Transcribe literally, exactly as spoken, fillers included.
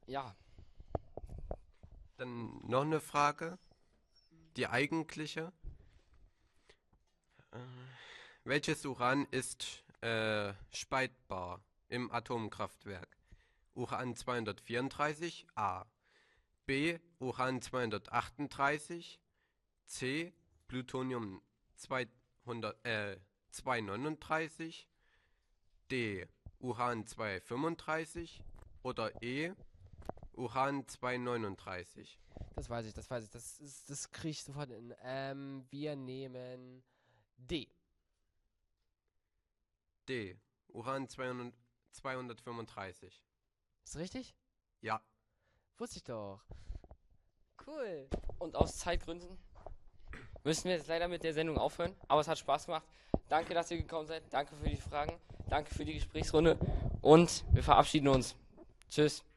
Ja, Dann noch eine Frage, die eigentliche. Äh, welches Uran ist äh, spaltbar im Atomkraftwerk? Uran zweihundertvierunddreißig A. B. Uran zweihundertachtunddreißig. C. Plutonium zweihundert, äh, zweihundertneununddreißig. D. Uran zweihundertfünfunddreißig. Oder E. Uran zweihundertneununddreißig. das weiß ich, das weiß ich. Das ist, das kriege ich sofort in. Ähm, wir nehmen D. D. Uran zweihundert, zweihundertfünfunddreißig. Ist richtig? Ja. Wusste ich doch. Cool. Und aus Zeitgründen müssen wir jetzt leider mit der Sendung aufhören. Aber es hat Spaß gemacht. Danke, dass ihr gekommen seid. Danke für die Fragen. Danke für die Gesprächsrunde. Und wir verabschieden uns. Tschüss.